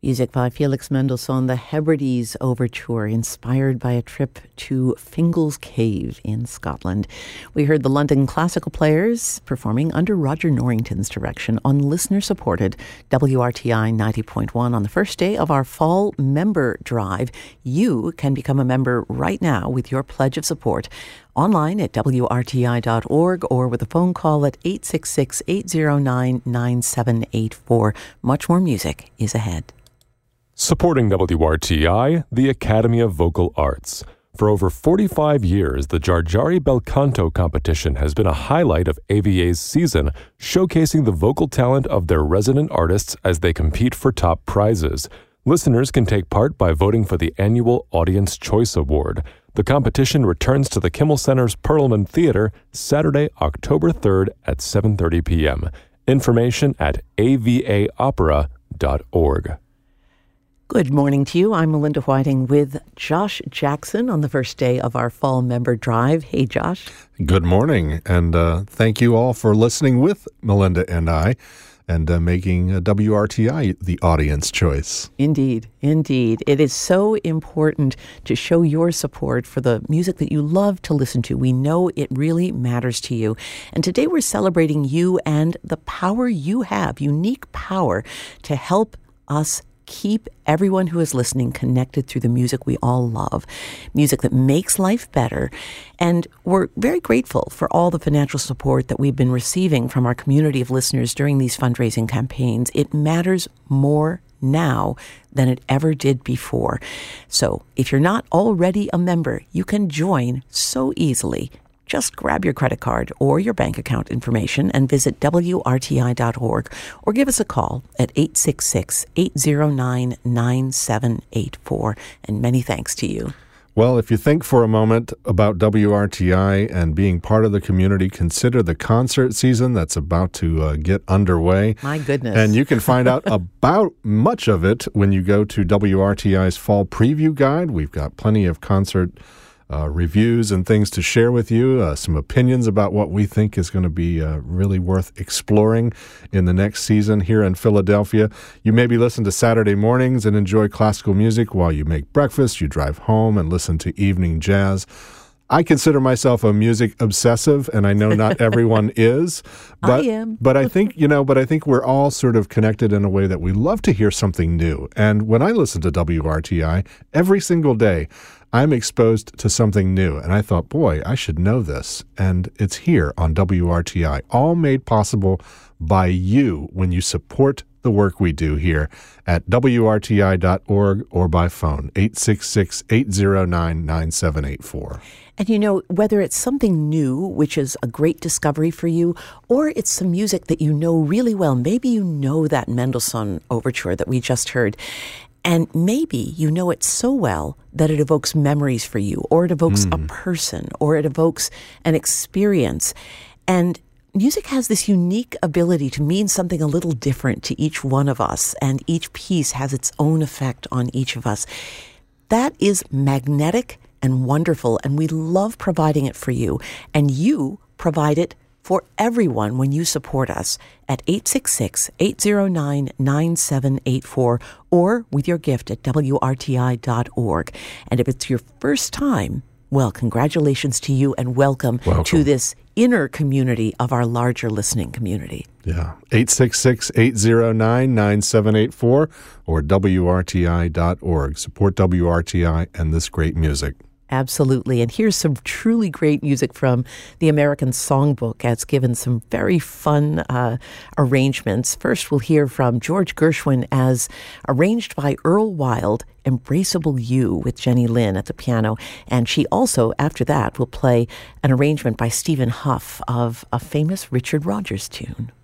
Music by Felix Mendelssohn, the Hebrides Overture, inspired by a trip to Fingal's Cave in Scotland. We heard the London Classical Players performing under Roger Norrington's direction on listener-supported WRTI 90.1 on the first day of our fall member drive. You can become a member right now with your pledge of support online at WRTI.org or with a phone call at 866-809-9784. Much more music is ahead. Supporting WRTI, the Academy of Vocal Arts. For over 45 years, the Jarjari Bel Canto competition has been a highlight of AVA's season, showcasing the vocal talent of their resident artists as they compete for top prizes. Listeners can take part by voting for the annual Audience Choice Award. The competition returns to the Kimmel Center's Perlman Theater Saturday, October 3rd at 7:30 p.m. Information at avaopera.org. Good morning to you. I'm Melinda Whiting with Josh Jackson on the first day of our fall member drive. Hey, Josh. Good morning, and thank you all for listening with Melinda and I, and making WRTI the audience choice. Indeed, indeed. It is so important to show your support for the music that you love to listen to. We know it really matters to you. And today we're celebrating you and the power you have, unique power to help us keep everyone who is listening connected through the music we all love, music that makes life better. And we're very grateful for all the financial support that we've been receiving from our community of listeners during these fundraising campaigns. It matters more now than it ever did before. So if you're not already a member, you can join so easily. Just grab your credit card or your bank account information and visit WRTI.org or give us a call at 866-809-9784. And many thanks to you. Well, if you think for a moment about WRTI and being part of the community, consider the concert season that's about to get underway. My goodness. And you can find out about much of it when you go to WRTI's Fall Preview Guide. We've got plenty of concert reviews and things to share with you, some opinions about what we think is going to be really worth exploring in the next season here in Philadelphia. You maybe listen to Saturday mornings and enjoy classical music while you make breakfast, you drive home and listen to evening jazz. I consider myself a music obsessive, and I know not everyone is. But, I am. but I think we're all sort of connected in a way that we love to hear something new. And when I listen to WRTI, every single day, I'm exposed to something new. And I thought, boy, I should know this. And it's here on WRTI, all made possible by you when you support the work we do here at WRTI.org or by phone, 866-809-9784. And you know, whether it's something new, which is a great discovery for you, or it's some music that you know really well, maybe you know that Mendelssohn overture that we just heard, and maybe you know it so well that it evokes memories for you, or it evokes a person, or it evokes an experience. And music has this unique ability to mean something a little different to each one of us, and each piece has its own effect on each of us. That is magnetic and wonderful, and we love providing it for you. And you provide it for everyone when you support us at 866-809-9784 or with your gift at WRTI.org. And if it's your first time, well, congratulations to you and welcome to this inner community of our larger listening community. Yeah, 866-809-9784 or WRTI.org. Support WRTI and this great music. Absolutely. And here's some truly great music from the American Songbook. It's given some very fun arrangements. First, we'll hear from George Gershwin as arranged by Earl Wild, Embraceable You with Jenny Lynn at the piano. And she also, after that, will play an arrangement by Stephen Huff of a famous Richard Rodgers tune.